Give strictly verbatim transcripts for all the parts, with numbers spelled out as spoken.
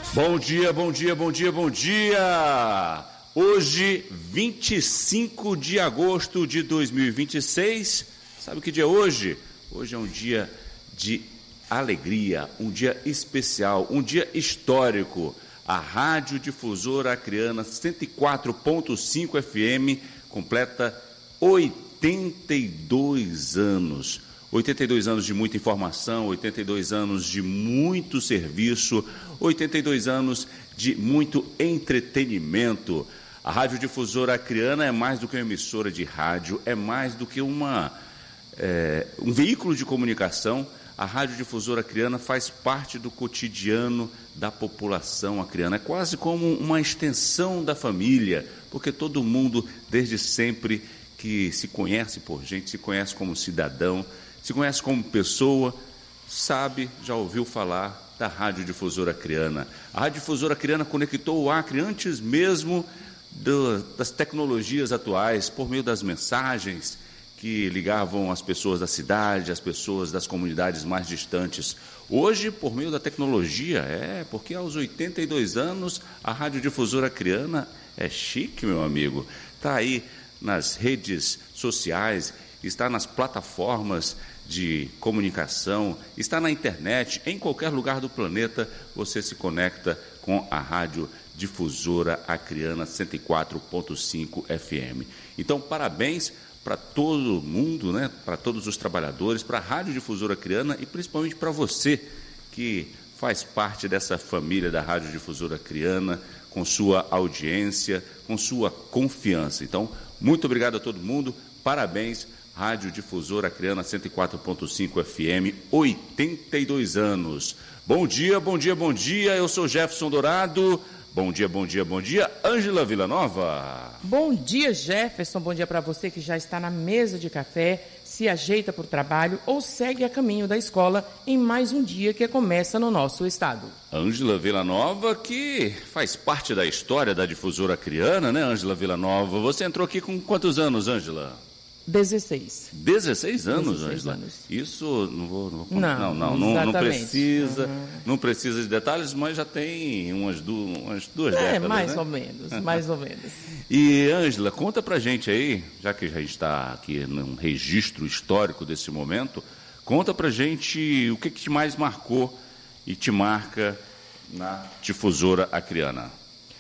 Bom dia, bom dia, bom dia, bom dia! Hoje, vinte e cinco de agosto de dois mil e vinte e seis, sabe que dia é hoje? Hoje é um dia de alegria, um dia especial, um dia histórico. A Rádio Difusora Acreana cento e quatro ponto cinco F M completa oitenta e dois anos. oitenta e dois anos de muita informação, oitenta e dois anos de muito serviço, oitenta e dois anos de muito entretenimento. A Rádio Difusora Acreana é mais do que uma emissora de rádio, é mais do que uma, é, um veículo de comunicação. A Rádio Difusora Acreana faz parte do cotidiano da população acreana. É quase como uma extensão da família, porque todo mundo, desde sempre, que se conhece por gente, se conhece como cidadão, se conhece como pessoa, sabe, já ouviu falar da Rádio Difusora Acreana. A Rádio Difusora Acreana conectou o Acre antes mesmo do, das tecnologias atuais, por meio das mensagens que ligavam as pessoas da cidade, as pessoas das comunidades mais distantes. Hoje, por meio da tecnologia, é, porque aos oitenta e dois anos, a Rádio Difusora Acreana é chique, meu amigo. Está aí nas redes sociais, está nas plataformas de comunicação, está na internet, em qualquer lugar do planeta, você se conecta com a Rádio Difusora Acreana cento e quatro ponto cinco F M. Então, parabéns para todo mundo, né? Para todos os trabalhadores, para a Rádio Difusora Acreana e principalmente para você que faz parte dessa família da Rádio Difusora Acreana, com sua audiência, com sua confiança. Então, muito obrigado a todo mundo, parabéns, Rádio Difusora Acreana cento e quatro ponto cinco F M, oitenta e dois anos. Bom dia, bom dia, bom dia, eu sou Jefferson Dourado. Bom dia, bom dia, bom dia, Ângela Villanova. Bom dia, Jefferson, bom dia para você que já está na mesa de café, se ajeita para o trabalho ou segue a caminho da escola em mais um dia que começa no nosso estado. Ângela Villanova, que faz parte da história da Difusora Acreana, né, Ângela Villanova? Você entrou aqui com quantos anos, Ângela? dezesseis. dezesseis anos, dezesseis Ângela? anos. Isso, não vou... Não, não, não, não, não, não precisa, uhum. não precisa de detalhes, mas já tem umas, du umas duas é, décadas, mais né? ou menos, mais ou menos. E, Ângela, conta pra gente aí, já que a gente está aqui num registro histórico desse momento, conta pra gente o que, que te mais marcou e te marca na Difusora Acreana.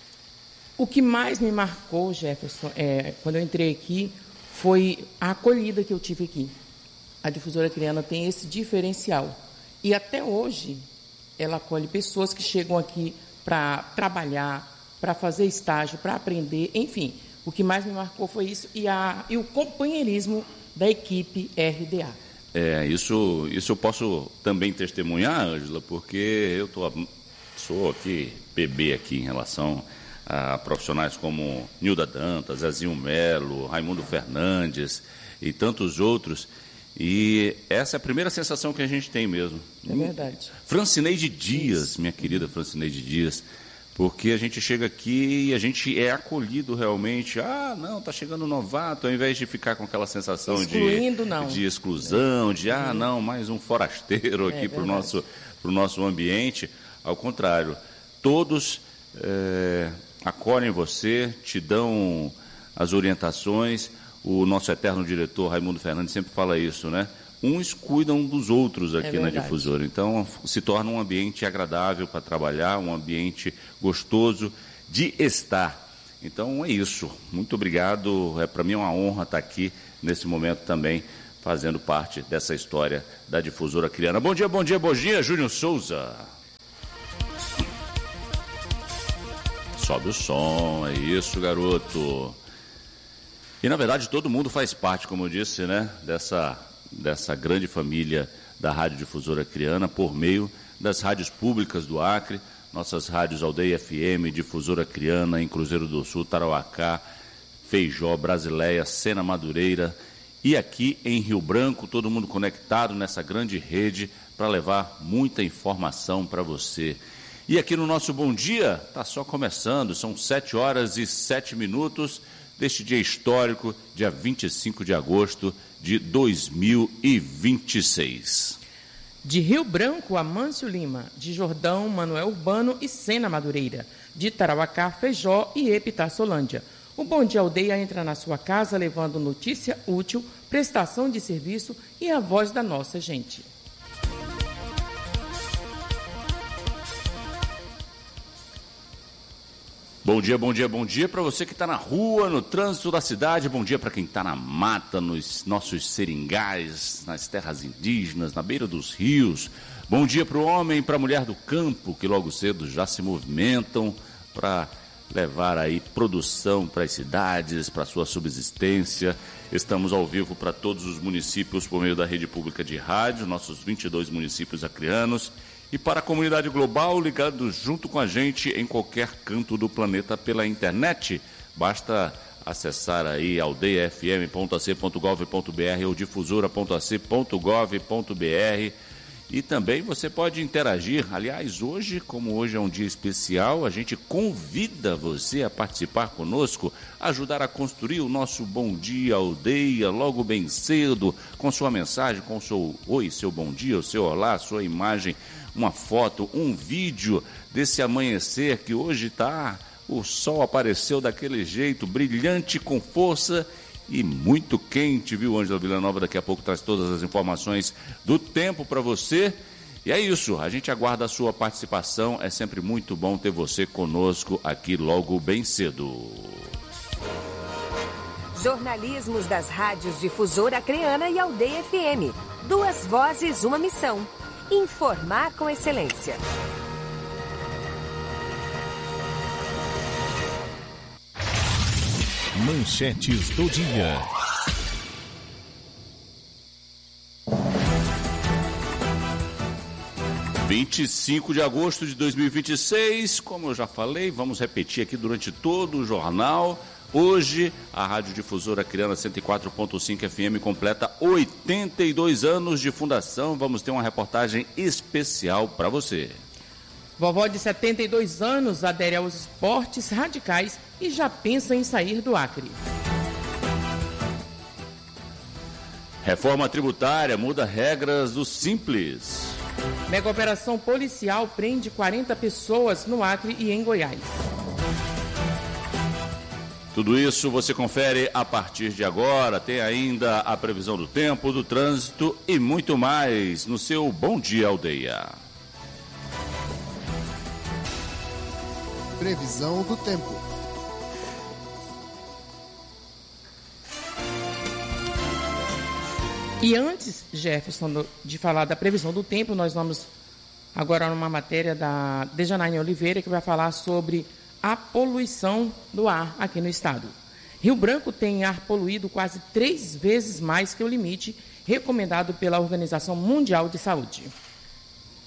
O que mais me marcou, Jefferson, é, quando eu entrei aqui, foi a acolhida que eu tive aqui. A Difusora Acreana tem esse diferencial. E até hoje, ela acolhe pessoas que chegam aqui para trabalhar, para fazer estágio, para aprender, enfim. O que mais me marcou foi isso e, a, e o companheirismo da equipe R D A. É, isso, isso eu posso também testemunhar, Ângela, porque eu tô, sou aqui, bebê aqui em relação a profissionais como Nilda Dantas, Zezinho Melo, Raimundo Fernandes e tantos outros. E essa é a primeira sensação que a gente tem mesmo. É verdade. Francineide Dias, minha querida Francineide Dias, porque a gente chega aqui e a gente é acolhido realmente. Ah, não, está chegando novato, ao invés de ficar com aquela sensação Excluindo, de, não. de exclusão, de, ah, não, mais um forasteiro aqui é para o nosso, pro nosso ambiente. Ao contrário, todos... É, acolhem você, te dão as orientações. O nosso eterno diretor, Raimundo Fernandes, sempre fala isso, né? Uns cuidam dos outros aqui é na Difusora. Então, se torna um ambiente agradável para trabalhar, um ambiente gostoso de estar. Então, é isso. Muito obrigado. É, para mim é uma honra estar aqui nesse momento também, fazendo parte dessa história da Difusora Acreana. Bom dia, bom dia, bom dia, Júnior Souza. Sobe o som, é isso, garoto. E, na verdade, todo mundo faz parte, como eu disse, né, dessa, dessa grande família da Rádio Difusora Acreana, por meio das rádios públicas do Acre, nossas rádios Aldeia F M, Difusora Acreana, em Cruzeiro do Sul, Tarauacá, Feijó, Brasileia, Sena Madureira, e aqui em Rio Branco, todo mundo conectado nessa grande rede para levar muita informação para você. E aqui no nosso Bom Dia, está só começando, são sete horas e sete minutos deste dia histórico, dia vinte e cinco de agosto de dois mil e vinte e seis. De Rio Branco, Amâncio Lima. De Jordão, Manuel Urbano e Sena Madureira. De Tarauacá, Feijó e Epitáciolândia. O Bom Dia Aldeia entra na sua casa levando notícia útil, prestação de serviço e a voz da nossa gente. Bom dia, bom dia, bom dia para você que está na rua, no trânsito da cidade. Bom dia para quem está na mata, nos nossos seringais, nas terras indígenas, na beira dos rios. Bom dia para o homem e para a mulher do campo, que logo cedo já se movimentam para levar aí produção para as cidades, para a sua subsistência. Estamos ao vivo para todos os municípios por meio da rede pública de rádio, nossos vinte e dois municípios acreanos. E para a comunidade global, ligado junto com a gente em qualquer canto do planeta pela internet. Basta acessar aí aldeia f m ponto a c ponto gov ponto b r ou difusora ponto a c ponto gov ponto b r. E também você pode interagir. Aliás, hoje, como hoje é um dia especial, a gente convida você a participar conosco, ajudar a construir o nosso Bom Dia Aldeia logo bem cedo, com sua mensagem, com o seu oi, seu bom dia, o seu olá, sua imagem, uma foto, um vídeo desse amanhecer que hoje está, o sol apareceu daquele jeito, brilhante, com força e muito quente, viu, Ângela Villanova? Daqui a pouco traz todas as informações do tempo para você. E é isso, a gente aguarda a sua participação, é sempre muito bom ter você conosco aqui logo bem cedo. Jornalismos das rádios Difusora Acreana e Aldeia F M. Duas vozes, uma missão. Informar com excelência. Manchetes do dia. vinte e cinco de agosto de dois mil e vinte e seis, como eu já falei, vamos repetir aqui durante todo o jornal. Hoje, a Rádio Difusora Acreana cento e quatro ponto cinco F M completa oitenta e dois anos de fundação. Vamos ter uma reportagem especial para você. Vovó de setenta e dois anos adere aos esportes radicais e já pensa em sair do Acre. Reforma tributária muda regras do Simples. Mega operação policial prende quarenta pessoas no Acre e em Goiás. Tudo isso você confere a partir de agora. Tem ainda a previsão do tempo, do trânsito e muito mais no seu Bom Dia Aldeia. Previsão do tempo. E antes, Jefferson, de falar da previsão do tempo, nós vamos agora numa matéria da Dejanaine Oliveira, que vai falar sobre a poluição do ar aqui no estado. Rio Branco tem ar poluído quase três vezes mais que o limite recomendado pela Organização Mundial de Saúde.